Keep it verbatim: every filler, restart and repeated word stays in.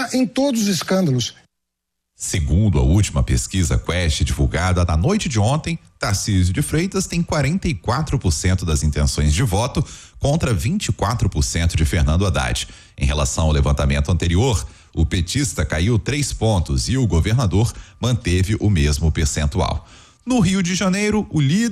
está em todos os escândalos. Segundo a última pesquisa Quest divulgada na noite de ontem, Tarcísio de Freitas tem quarenta e quatro por cento das intenções de voto contra vinte e quatro por cento de Fernando Haddad. Em relação ao levantamento anterior, o petista caiu três pontos e o governador manteve o mesmo percentual. No Rio de Janeiro, o líder